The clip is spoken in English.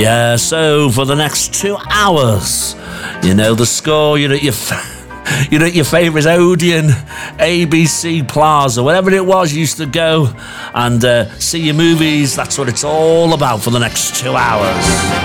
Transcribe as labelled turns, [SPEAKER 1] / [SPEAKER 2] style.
[SPEAKER 1] Yeah, so for the next 2 hours, you know the score, you're at your favourite Odeon, ABC Plaza, whatever it was, you used to go and see your movies. That's what it's all about for the next 2 hours.